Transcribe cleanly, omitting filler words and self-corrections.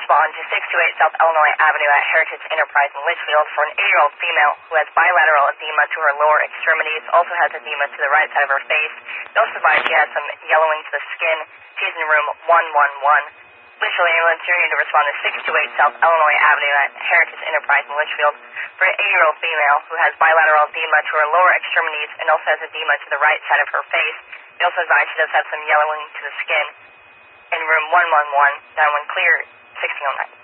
respond to 628 South Illinois Avenue at Heritage Enterprise in Litchfield for an 8-year-old female who has bilateral edema to her lower extremities, also has edema to the right side of her face. They also advised she has some yellowing to the skin. She's in room 111. Litchfield ambulance, you're need to respond to 628 South Illinois Avenue at Heritage Enterprise in Litchfield for an 8-year-old female who has bilateral edema to her lower extremities and also has edema to the right side of her face. They also advised she does have some yellowing to the skin. In room 111, 91 clear, 1609.